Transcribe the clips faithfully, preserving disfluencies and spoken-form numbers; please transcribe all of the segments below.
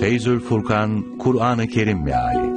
Feyzül Furkan, Kur'an-ı Kerim Meali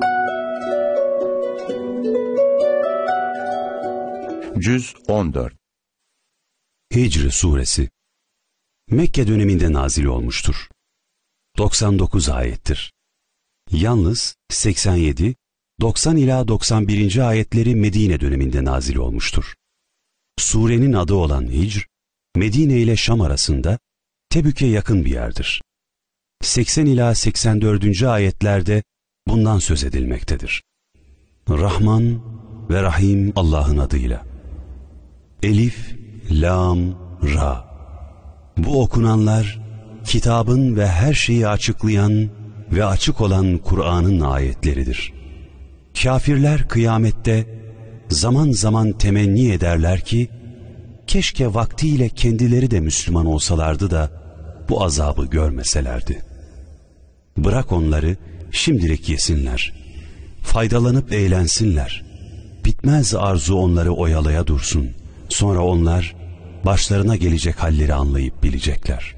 Cüz on dört. Hicr Suresi Mekke döneminde nazil olmuştur. doksan dokuz ayettir. Yalnız seksen yedi, doksan ila doksan birinci ayetleri Medine döneminde nazil olmuştur. Surenin adı olan Hicr, Medine ile Şam arasında Tebük'e yakın bir yerdir. seksen ila seksen dördüncü ayetlerde bundan söz edilmektedir. Rahman ve Rahim Allah'ın adıyla. Elif, Lam, Ra. Bu okunanlar, kitabın ve her şeyi açıklayan ve açık olan Kur'an'ın ayetleridir. Kafirler kıyamette zaman zaman temenni ederler ki, keşke vaktiyle kendileri de Müslüman olsalardı da bu azabı görmeselerdi. Bırak onları şimdilik yesinler, faydalanıp eğlensinler. Bitmez arzu onları oyalaya dursun. Sonra onlar başlarına gelecek halleri anlayıp bilecekler.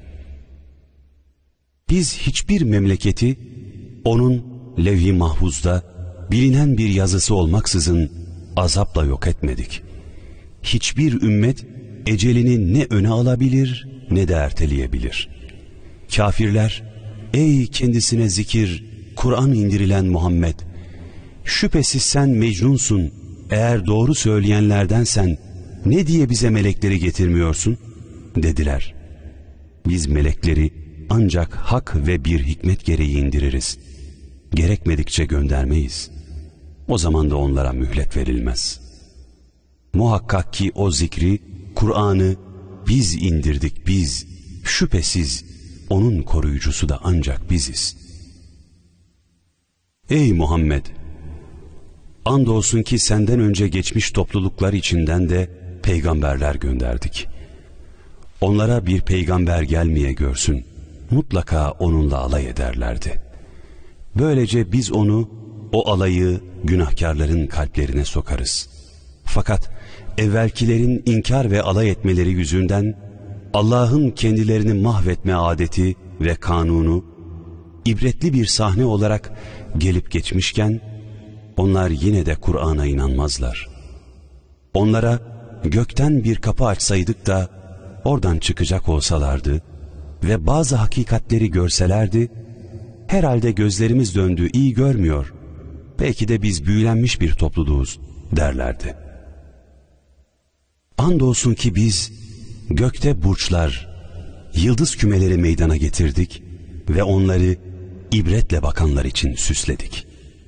Biz hiçbir memleketi onun levh-i mahfuzda bilinen bir yazısı olmaksızın azapla yok etmedik. Hiçbir ümmet ecelini ne öne alabilir ne de erteleyebilir. Kafirler, ey kendisine zikir, Kur'an indirilen Muhammed, şüphesiz sen Mecnunsun, eğer doğru söyleyenlerdensen ne diye bize melekleri getirmiyorsun? Dediler. Biz melekleri ancak hak ve bir hikmet gereği indiririz. Gerekmedikçe göndermeyiz. O zaman da onlara mühlet verilmez. Muhakkak ki o zikri, Kur'an'ı biz indirdik biz. Şüphesiz onun koruyucusu da ancak biziz. Ey Muhammed! Andolsun ki senden önce geçmiş topluluklar içinden de peygamberler gönderdik. Onlara bir peygamber gelmeye görsün, mutlaka onunla alay ederlerdi. Böylece biz onu, o alayı günahkarların kalplerine sokarız. Fakat evvelkilerin inkar ve alay etmeleri yüzünden Allah'ın kendilerini mahvetme adeti ve kanunu ibretli bir sahne olarak gelip geçmişken onlar yine de Kur'an'a inanmazlar. Onlara gökten bir kapı açsaydık da oradan çıkacak olsalardı ve bazı hakikatleri görselerdi, herhalde gözlerimiz döndü, iyi görmüyor, belki de biz büyülenmiş bir topluluğuz derlerdi. Andolsun ki biz gökte burçlar, yıldız kümeleri meydana getirdik ve onları ibretle bakanlar için süsledik.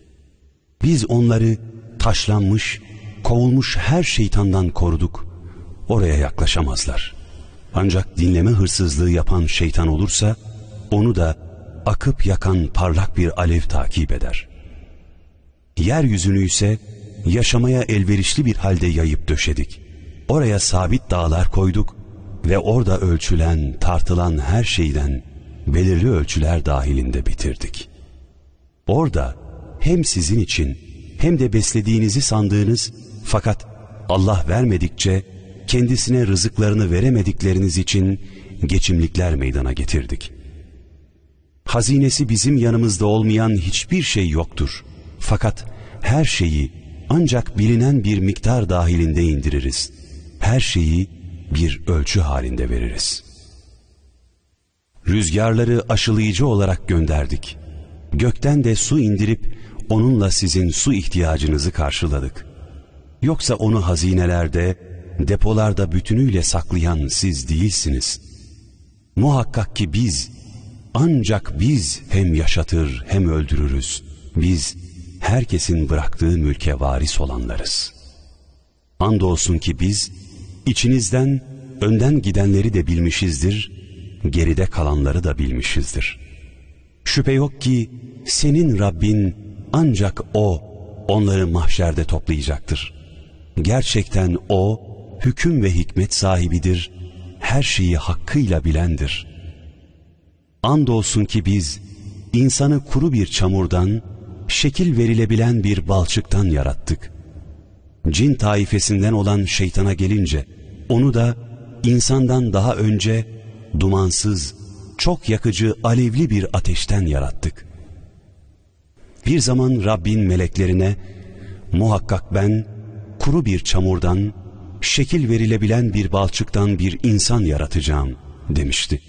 Biz onları taşlanmış, kovulmuş her şeytandan koruduk. Oraya yaklaşamazlar. Ancak dinleme hırsızlığı yapan şeytan olursa, onu da akıp yakan parlak bir alev takip eder. Yeryüzünü ise yaşamaya elverişli bir halde yayıp döşedik. Oraya sabit dağlar koyduk ve orada ölçülen, tartılan her şeyden belirli ölçüler dahilinde bitirdik. Orada hem sizin için hem de beslediğinizi sandığınız fakat Allah vermedikçe kendisine rızıklarını veremedikleriniz için geçimlikler meydana getirdik. Hazinesi bizim yanımızda olmayan hiçbir şey yoktur. Fakat her şeyi ancak bilinen bir miktar dahilinde indiririz. Her şeyi bir ölçü halinde veririz. Rüzgarları aşılayıcı olarak gönderdik. Gökten de su indirip onunla sizin su ihtiyacınızı karşıladık. Yoksa onu hazinelerde, depolarda bütünüyle saklayan siz değilsiniz. Muhakkak ki biz, ancak biz hem yaşatır hem öldürürüz. Biz herkesin bıraktığı mülke varis olanlarız. Andolsun ki biz içinizden önden gidenleri de bilmişizdir, geride kalanları da bilmişizdir. Şüphe yok ki senin Rabbin ancak O onları mahşerde toplayacaktır. Gerçekten O hüküm ve hikmet sahibidir, her şeyi hakkıyla bilendir. Andolsun ki biz insanı kuru bir çamurdan, şekil verilebilen bir balçıktan yarattık. Cin taifesinden olan şeytana gelince, onu da insandan daha önce dumansız, çok yakıcı alevli bir ateşten yarattık. Bir zaman Rabbin meleklerine, muhakkak ben kuru bir çamurdan, şekil verilebilen bir balçıktan bir insan yaratacağım demişti.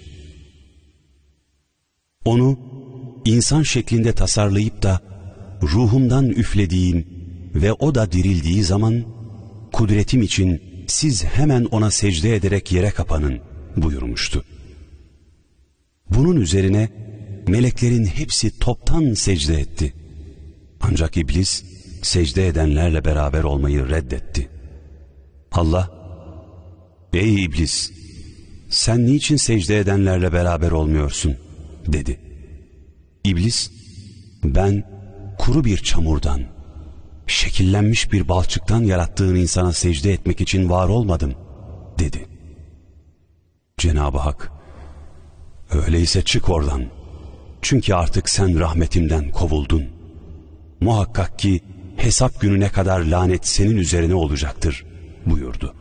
Onu insan şeklinde tasarlayıp da ruhumdan üflediğim ve o da dirildiği zaman kudretim için siz hemen ona secde ederek yere kapanın buyurmuştu. Bunun üzerine meleklerin hepsi toptan secde etti. Ancak iblis secde edenlerle beraber olmayı reddetti. Allah, ey iblis, sen niçin secde edenlerle beraber olmuyorsun dedi. İblis, ben kuru bir çamurdan, şekillenmiş bir balçıktan yarattığın insana secde etmek için var olmadım dedi. Cenab-ı Hak, öyleyse çık oradan, çünkü artık sen rahmetimden kovuldun. Muhakkak ki hesap gününe kadar lanet senin üzerine olacaktır buyurdu.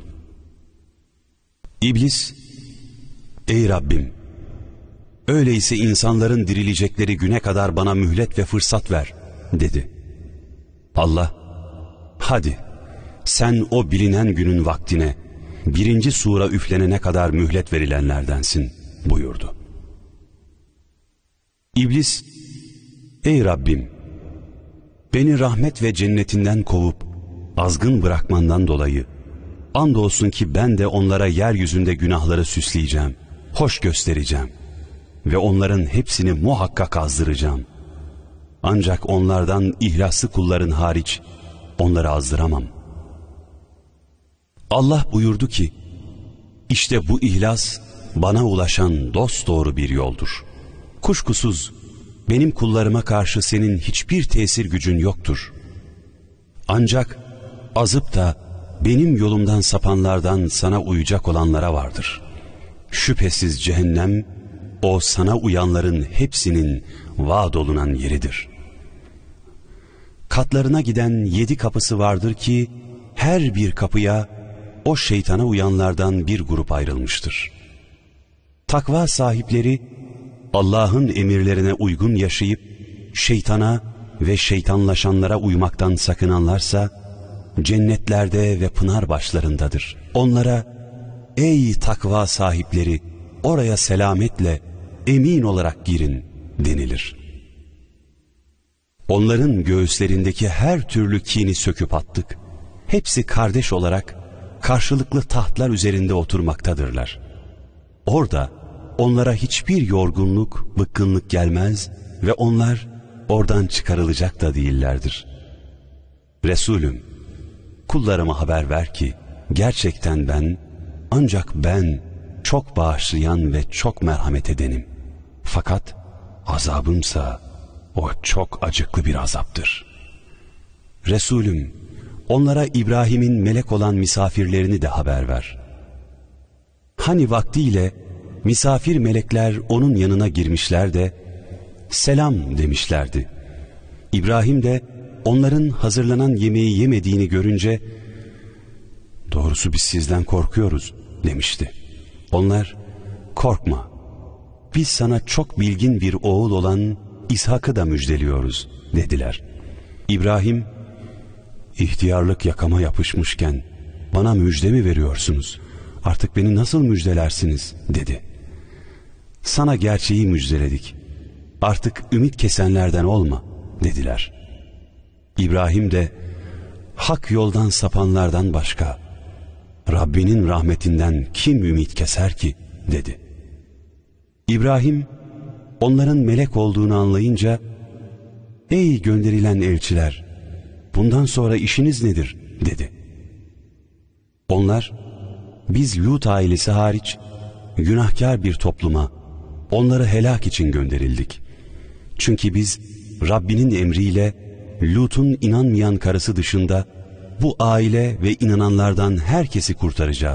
İblis, ey Rabbim, öyleyse insanların dirilecekleri güne kadar bana mühlet ve fırsat ver dedi. Allah, hadi sen o bilinen günün vaktine birinci sura üflenene kadar mühlet verilenlerdensin buyurdu. İblis, ey Rabbim, beni rahmet ve cennetinden kovup azgın bırakmandan dolayı andolsun ki ben de onlara yeryüzünde günahları süsleyeceğim, hoş göstereceğim ve onların hepsini muhakkak azdıracağım. Ancak onlardan ihlaslı kulların hariç onları azdıramam. Allah buyurdu ki, işte bu ihlas bana ulaşan dosdoğru bir yoldur. Kuşkusuz benim kullarıma karşı senin hiçbir tesir gücün yoktur. Ancak azıp da benim yolumdan sapanlardan sana uyacak olanlara vardır. Şüphesiz cehennem, o sana uyanların hepsinin vaad olunan yeridir. Katlarına giden yedi kapısı vardır ki, her bir kapıya o şeytana uyanlardan bir grup ayrılmıştır. Takva sahipleri, Allah'ın emirlerine uygun yaşayıp, şeytana ve şeytanlaşanlara uymaktan sakınanlarsa, cennetlerde ve pınar başlarındadır. Onlara, ey takva sahipleri, oraya selametle, emin olarak girin denilir. Onların göğüslerindeki her türlü kini söküp attık. Hepsi kardeş olarak karşılıklı tahtlar üzerinde oturmaktadırlar. Orada onlara hiçbir yorgunluk, bıkkınlık gelmez ve onlar oradan çıkarılacak da değillerdir. Resulüm, kullarıma haber ver ki gerçekten ben, ancak ben çok bağışlayan ve çok merhamet edenim. Fakat azabımsa o çok acıklı bir azaptır. Resulüm, onlara İbrahim'in melek olan misafirlerini de haber ver. Hani vaktiyle misafir melekler onun yanına girmişler de selam demişlerdi. İbrahim de onların hazırlanan yemeği yemediğini görünce doğrusu biz sizden korkuyoruz demişti. Onlar, korkma, biz sana çok bilgin bir oğul olan İshak'ı da müjdeliyoruz dediler. İbrahim, ihtiyarlık yakama yapışmışken bana müjde mi veriyorsunuz? Artık beni nasıl müjdelersiniz dedi. Sana gerçeği müjdeledik. Artık ümit kesenlerden olma dediler. İbrahim de hak yoldan sapanlardan başka Rabbinin rahmetinden kim ümit keser ki dedi. İbrahim onların melek olduğunu anlayınca ey gönderilen elçiler, bundan sonra işiniz nedir dedi. Onlar, biz Lut ailesi hariç günahkar bir topluma, onları helak için gönderildik. Çünkü biz Rabbinin emriyle Lut'un inanmayan karısı dışında bu aile ve inananlardan herkesi kurtaracağız.